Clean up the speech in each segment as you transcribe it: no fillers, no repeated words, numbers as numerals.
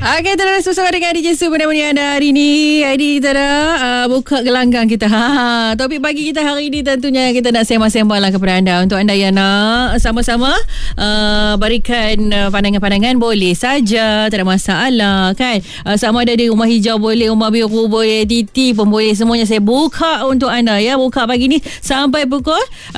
Okey, terus bersama dengan DJ Su menemani anda hari ini. Hari kita dah buka gelanggang kita. Topik pagi kita hari ini tentunya kita nak sembang-sembang lah kepada anda. Untuk anda yang nak sama-sama berikan pandangan-pandangan, boleh saja, tak ada masalah kan. Sama ada di rumah hijau boleh, rumah biru boleh, titi pun boleh. Semuanya saya buka untuk anda ya. Buka pagi ni sampai pukul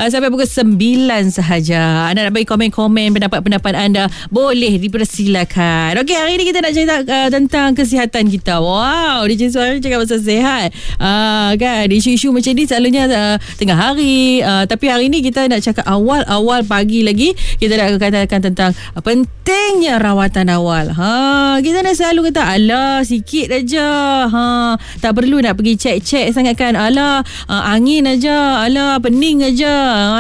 9 sahaja. Anda nak bagi komen-komen pendapat-pendapat anda, boleh dipersilakan. Okey, hari ini kita nak cerita tentang kesihatan kita. Wow, DJ Suara cakap pasal sihat. Kan, isu-isu macam ni selalunya tengah hari. Tapi hari ni kita nak cakap awal-awal pagi lagi. Kita nak katakan tentang pentingnya rawatan awal. Kita nak selalu kata, alah sikit aja. Tak perlu nak pergi cek-cek sangat kan. Alah angin aja. Alah pening aja.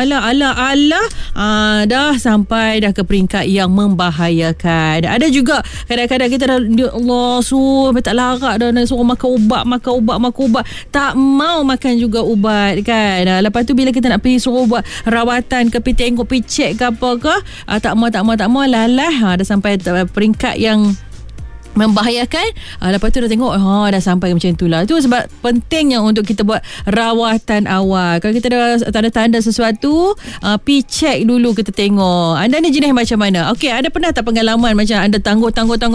Alah. Dah sampai dah ke peringkat yang membahayakan. Ada juga kadang-kadang kita dah, ya Allah, tak larat dah nak suruh makan ubat. Tak mau makan juga ubat kan. Lepas tu bila kita nak pergi suruh buat rawatan ke, pergi tengok, pergi cek ke apa ke, tak mau lalah. Dah sampai peringkat yang membahayakan. Lepas tu dah tengok dah sampai macam itulah. Itu sebab pentingnya untuk kita buat rawatan awal. Kalau kita dah tanda-tanda sesuatu, pergi cek dulu, kita tengok anda ni jenis macam mana. Okey, ada pernah tak pengalaman macam anda tangguh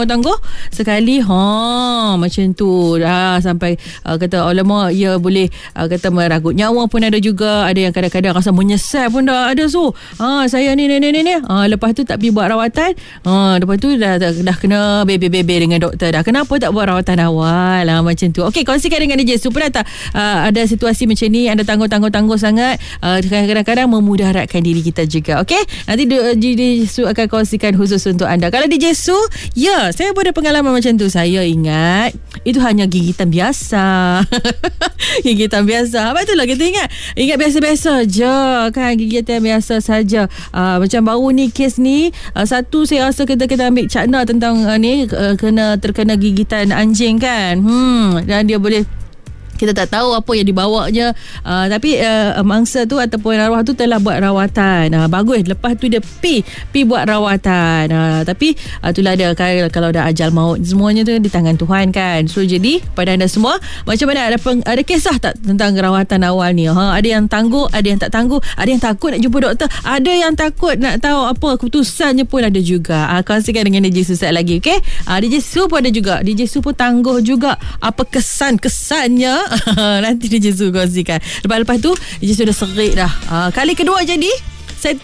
sekali macam tu dah sampai kata alamak, ya boleh kata meragut nyawa pun ada juga. Ada yang kadang-kadang rasa menyesal pun dah ada. So saya ni lepas tu tak pergi buat rawatan. Lepas tu dah kena bebe dengan doktor dah. Kenapa tak buat rawatan awal macam tu. Okey, kongsikan dengan DJ Su. Pernah tak ada situasi macam ni, anda tangguh sangat, kadang-kadang memudaratkan diri kita juga. Okey, nanti DJ Su akan kongsikan khusus untuk anda. Kalau DJ Su, ya, saya pun ada pengalaman macam tu. Saya ingat itu hanya gigitan biasa. Gigitan biasa. Betul lah, kita ingat biasa-biasa je kan, gigitan biasa saja. Macam baru ni kes ni, satu saya rasa kita ambil cakna tentang ni, terkena gigitan anjing kan. Dan dia boleh, kita tak tahu apa yang dibawanya, tapi mangsa tu ataupun arwah tu telah buat rawatan. Bagus, lepas tu dia pi buat rawatan. Tapi itulah dia kan, kalau dah ajal maut, semuanya tu di tangan Tuhan kan. So jadi pada anda semua, macam mana, ada kisah tak tentang rawatan awal ni? Ada yang tangguh, ada yang tak tangguh, ada yang takut nak jumpa doktor, ada yang takut nak tahu apa keputusannya pun ada juga. Kongsikan dengan DJ Su sekejap lagi. Okay, DJ Su pun ada juga. DJ Su pun tangguh juga. Apa kesannya? Nanti DJ Su kongsikan. Lepas tu DJ Su dah serik dah. Kali kedua jadi saya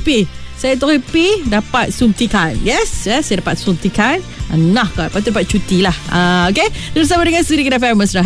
terus pi dapat suntikan. Yes, saya dapat suntikan. Lepas tu dapat cuti lah. Okay, bersama dengan Suri Kedai Mesra.